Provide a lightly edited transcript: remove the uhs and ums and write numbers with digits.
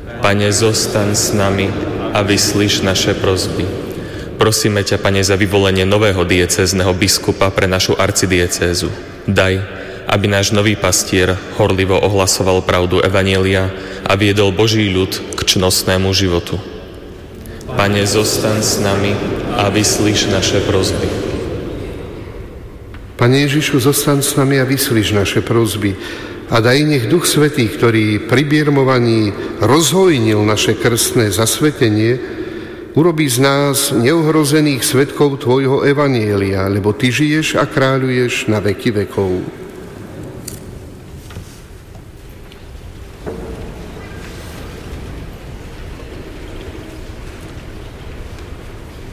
Pane, zostaň s nami a vyslíš naše prosby. Prosíme ťa, Pane, za vyvolenie nového diecézneho biskupa pre našu arcidiecézu. Daj, aby náš nový pastier horlivo ohlasoval pravdu evanjelia a viedol Boží ľud k čnostnému životu. Pane, zostaň s nami a vyslíš naše prosby. Pane Ježišu, zostaň s nami a vyslíš naše prosby. A daj, nech Duch Svätý, ktorý pri birmovaní rozhojnil naše krstné zasvetenie, urobí z nás neohrozených svedkov Tvojho evanjelia, lebo Ty žiješ a kráľuješ na veky vekov.